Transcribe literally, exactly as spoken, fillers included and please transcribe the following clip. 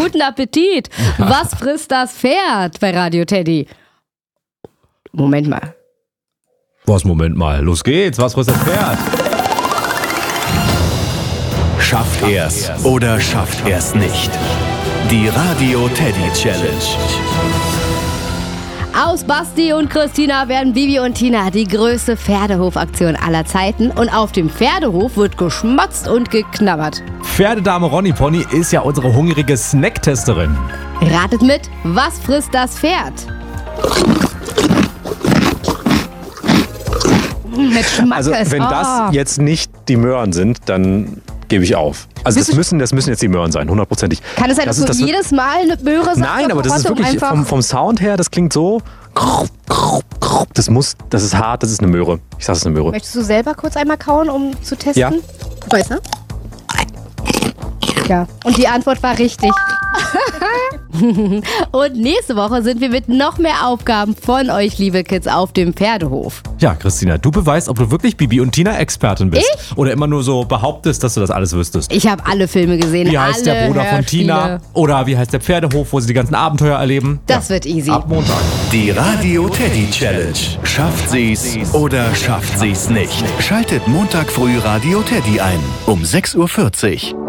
Guten Appetit. Was frisst das Pferd bei Radio Teddy? Moment mal. Was, Moment mal. Los geht's. Was frisst das Pferd? Schafft er's oder schafft er's nicht? Die Radio Teddy Challenge. Aus Basti und Christina werden Bibi und Tina die größte Pferdehofaktion aller Zeiten. Und auf dem Pferdehof wird geschmatzt und geknabbert. Pferdedame Ronny Pony ist ja unsere hungrige Snacktesterin. Ratet mit, was frisst das Pferd? Mit Schmackes. Also wenn das oh. jetzt nicht die Möhren sind, dann gebe ich auf. Also das müssen, das müssen jetzt die Möhren sein, hundertprozentig. Kann es sein, das dass ist, du das jedes Mal eine Möhre sagst? Nein, aber das ist wirklich vom, vom Sound her, das klingt so. Das muss, das ist hart, das ist eine Möhre. Ich sag, es ist eine Möhre. Möchtest du selber kurz einmal kauen, um zu testen? Ja. Besser? Ja. Und die Antwort war richtig. Und nächste Woche sind wir mit noch mehr Aufgaben von euch, liebe Kids, auf dem Pferdehof. Ja, Christina, du beweist, ob du wirklich Bibi und Tina Expertin bist. Ich? Oder immer nur so behauptest, dass du das alles wüsstest. Ich habe alle Filme gesehen. Wie heißt alle der Bruder von Hörspiele. Tina? Oder wie heißt der Pferdehof, wo sie die ganzen Abenteuer erleben? Das ja. wird easy. Ab Montag. Die Radio Teddy Challenge. Schafft sie's oder schafft sie's nicht? Schaltet Montag früh Radio Teddy ein um sechs Uhr vierzig.